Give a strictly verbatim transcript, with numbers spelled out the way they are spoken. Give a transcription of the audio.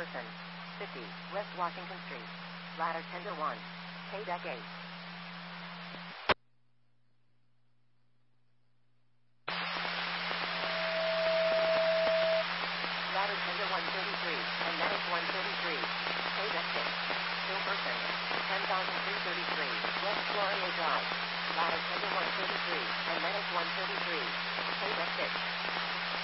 person. fifty, West Washington Street. Ladder tender one. K deck eight. Ladder tender one thirty-three, and medic one thirty-three. K deck six. Still person. ten thousand three hundred thirty-three, West Gloria Drive. Ladder tender one thirty-three, and medic one thirty-three. K deck six.